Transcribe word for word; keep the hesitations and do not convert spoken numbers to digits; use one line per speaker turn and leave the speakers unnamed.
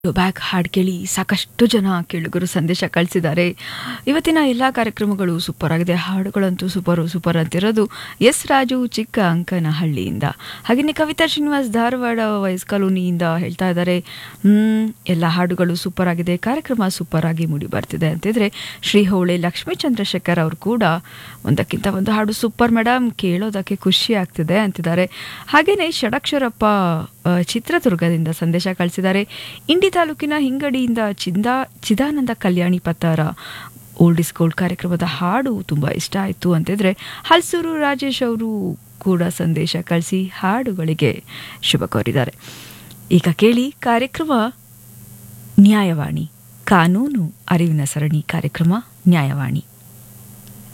Back ಹಾಡು ಕೇಳಿ ಸಾಕಷ್ಟು ಜನ ಕೇಳುಗರು ಸಂದೇಶ ಕಳಿಸಿದ್ದಾರೆ. ಇವತ್ತಿನ ಎಲ್ಲ ಕಾರ್ಯಕ್ರಮಗಳು ಸೂಪರ್ ಆಗಿದೆ, ಹಾಡುಗಳಂತೂ ಸೂಪರು ಸೂಪರ್ ಅಂತಿರೋದು ಎಸ್ ರಾಜು ಚಿಕ್ಕ ಅಂಕನಹಳ್ಳಿಯಿಂದ. ಹಾಗೆಯೇ ಕವಿತಾ ಶ್ರೀನಿವಾಸ್ ಧಾರವಾಡ ವಯಸ್ ಕಾಲೋನಿಯಿಂದ ಹೇಳ್ತಾ ಇದ್ದಾರೆ, ಹ್ಮ್ ಎಲ್ಲ ಹಾಡುಗಳು ಸೂಪರ್ ಆಗಿದೆ, ಕಾರ್ಯಕ್ರಮ ಸೂಪರ್ ಆಗಿ ಮೂಡಿ ಬರ್ತಿದೆ ಅಂತಿದ್ರೆ ಶ್ರೀ ಹೋಳೆ ಲಕ್ಷ್ಮೀ ಚಂದ್ರಶೇಖರ್ ಅವರು ಕೂಡ ಒಂದಕ್ಕಿಂತ ಒಂದು ಹಾಡು ಸೂಪರ್ ಮೇಡಮ್, ಕೇಳೋದಕ್ಕೆ ಖುಷಿ ಆಗ್ತಿದೆ ಅಂತಿದ್ದಾರೆ. ಹಾಗೆಯೇ ಷಡಕ್ಷರಪ್ಪ ಚಿತ್ರದುರ್ಗದಿಂದ ಸಂದೇಶ ಕಳಿಸಿದ್ದಾರೆ. ಇಂಡಿ ತಾಲೂಕಿನ ಹಿಂಗಡಿಯಿಂದ ಚಿಂದಾ ಚಿದಾನಂದ ಕಲ್ಯಾಣಿ ಪತ್ತಾರ ಓಲ್ಡ್ ಇಸ್ ಗೋಲ್ಡ್ ಕಾರ್ಯಕ್ರಮದ ಹಾಡು ತುಂಬ ಇಷ್ಟ ಆಯಿತು ಅಂತಿದ್ರೆ ಹಲ್ಸೂರು ರಾಜೇಶ್ ಅವರು ಕೂಡ ಸಂದೇಶ ಕಳಿಸಿ ಹಾಡುಗಳಿಗೆ ಶುಭ ಕೋರಿದ್ದಾರೆ. ಈಗ ಕೇಳಿ ಕಾರ್ಯಕ್ರಮ ನ್ಯಾಯವಾಣಿ, ಕಾನೂನು ಅರಿವಿನ ಸರಣಿ ಕಾರ್ಯಕ್ರಮ ನ್ಯಾಯವಾಣಿ.